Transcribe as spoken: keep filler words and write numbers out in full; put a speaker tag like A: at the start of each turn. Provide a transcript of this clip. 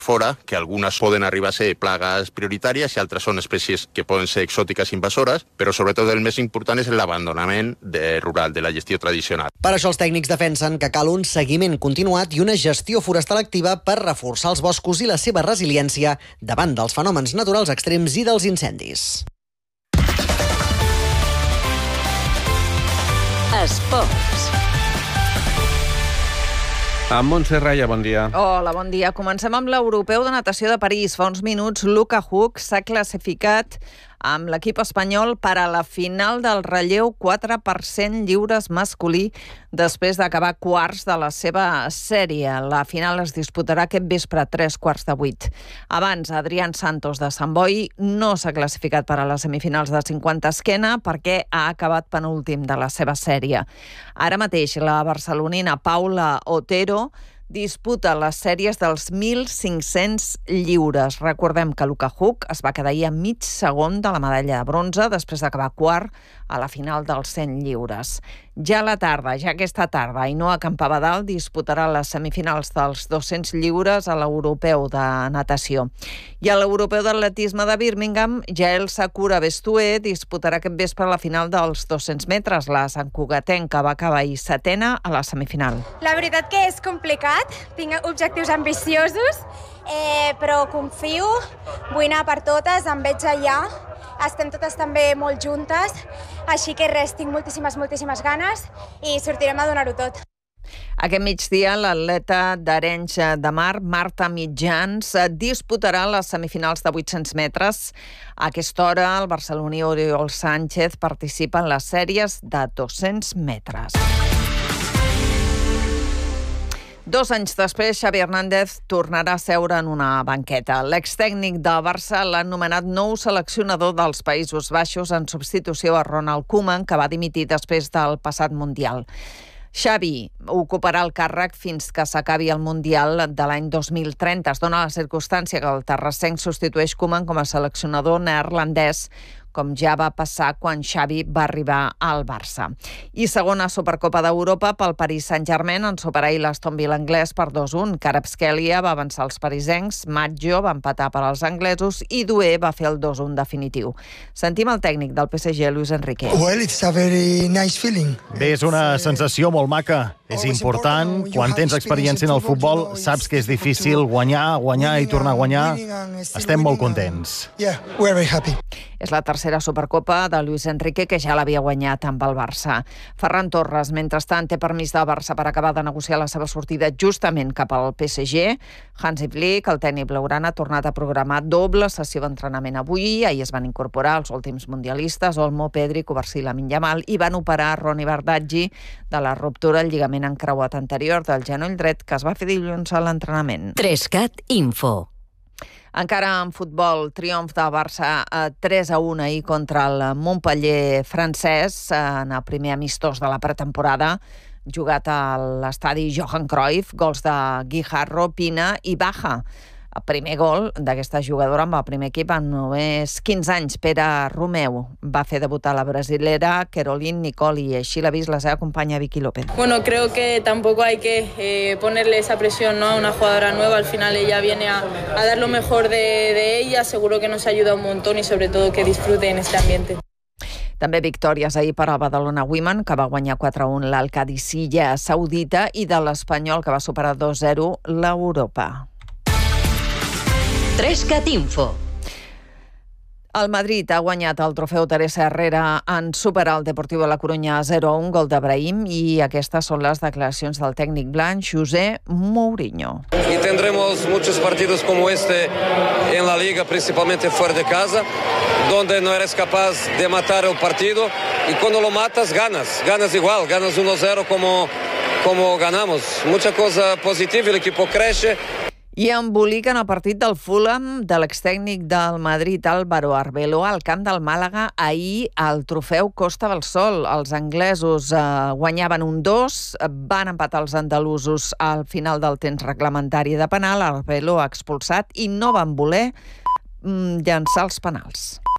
A: fora, que algunes poden arribar a ser plagues prioritàries i altres són espècies que poden ser exòtiques invasores, però sobretot el més important és l'abandonament de rural, de la gestió tradicional.
B: Per això els tècnics defensen que cal un seguiment continuat i una gestió forestal activa per reforçar els boscos i la seva resiliència davant dels fenòmens naturals extrems i dels incendis.
C: Esports.
D: Amb Montse Raya, bon dia.
E: Hola, bon dia. Comencem amb l'Europeu de Natació de París. Fa uns minuts, Luka Huk s'ha classificat amb l'equip espanyol per a la final del relleu quatre per cent lliures masculí després d'acabar quarts de la seva sèrie. La final es disputarà aquest vespre a tres quarts de vuit. Abans, Adrián Santos de Sant Boi no s'ha classificat per a les semifinals de cinquanta esquena perquè ha acabat penúltim de la seva sèrie. Ara mateix, la barcelonina Paula Otero disputa les sèries dels mil cinc-cents lliures. Recordem que Luka Huk es va quedar ahir a mig segon de la medalla de bronze després d'acabar quart a la final dels cent lliures. Ja a la tarda, ja aquesta tarda, Ainhoa Campabadal disputarà les semifinals dels dos-cents lliures a l'Europeu de Natació. I a l'Europeu d'Atletisme de Birmingham, Jael Sakura Bestué disputarà aquest vespre la final dels dos-cents metres. La santcugatenca va acabar ahir setena a la semifinal.
F: La veritat que és complicat, tinc objectius ambiciosos, eh, però confio, vull anar per totes, em veig allà, estem totes també molt juntes, així que res, tinc moltíssimes, moltíssimes ganes i sortirem a donar-ho tot.
E: Aquest migdia, l'atleta d'Arenys de Mar, Marta Mitjans, disputarà les semifinals de vuit-cents metres. A aquesta hora, el barceloní Oriol Sánchez participa en les sèries de dos-cents metres. Dos anys després, Xavi Hernández tornarà a seure en una banqueta. L'extècnic del Barça l'ha nomenat nou seleccionador dels Països Baixos en substitució a Ronald Koeman, que va dimitir després del passat Mundial. Xavi ocuparà el càrrec fins que s'acabi el Mundial de l'any dos mil trenta. Es dona la circumstància que el terrassenc substitueix Koeman com a seleccionador neerlandès, com ja va passar quan Xavi va arribar al Barça. I segona Supercopa d'Europa pel Paris Saint-Germain en superar l'Aston Villa anglès per dos a un. Kvaratskhelia va avançar els parisencs, Maggio va empatar per als anglesos i Doué va fer el dos a un definitiu. Sentim el tècnic del P S G, Luis Enrique.
G: Well, it's a very nice feeling.
H: Bé, és una sensació molt maca. És important, quan tens experiència en el futbol, saps que és difícil guanyar, guanyar i tornar a guanyar. Estem molt contents.
G: Yeah, we're very happy.
E: És la tercera Supercopa de Luis Enrique, que ja l'havia guanyat amb el Barça. Ferran Torres, mentrestant, té permís del Barça per acabar de negociar la seva sortida justament cap al P S G. Hansi Flick, el tècnic blaugrana, ha tornat a programar doble sessió d'entrenament avui. Ahir es van incorporar els últims mundialistes, Olmo, Pedri, Covarsí, Lamine Yamal, i van operar Ronny Bardghji de la ruptura al lligament encreuat anterior del genoll dret que es va fer dilluns a l'entrenament.
C: Trescat Info.
E: Encara en futbol, triomf del Barça tres a un ahir contra el Montpellier francès en el primer amistós de la pretemporada, jugat a l'estadi Johan Cruyff, gols de Guijarro, Pina i Baja. El primer gol d'aquesta jugadora amb el primer equip en només quinze anys. Pere Romeu va fer debutar la brasilera Caroline Nicoli i així l'ha vist la seva companya Vicky López.
I: Bueno, creo que tampoco hay que eh, ponerle esa presión, ¿no?, a una jugadora nueva. Al final ella viene a, a dar lo mejor de, de ella. Seguro que nos ayuda un montón y sobre todo que disfrute en este ambiente.
E: També victòries ahir per al Badalona Women, que va guanyar quatre a un l'Alcadicilla saudita, i de l'Espanyol, que va superar dos a zero l'Europa.
C: Trescat Info.
E: El Madrid ha guanyat el trofeu Teresa Herrera en superar el Deportivo de la Coruña a zero a un, gol de Brahim, i aquestes són les declaracions del tècnic blanc, José Mourinho.
J: Y tendremos muchos partidos como este en la Liga, principalmente fuera de casa, donde no eres capaz de matar el partido y cuando lo matas ganas, ganas igual, ganas uno a cero como, como ganamos. Mucha cosa positiva, el equipo crece.
E: I emboliquen el partit del Fulham de l'extècnic del Madrid, Álvaro Arbeloa, al camp del Màlaga ahir al trofeu Costa del Sol. Els anglesos eh, guanyaven un dos, van empatar els andalusos al final del temps reglamentari de penal. Arbeloa expulsat i no van voler mm, llançar els penals.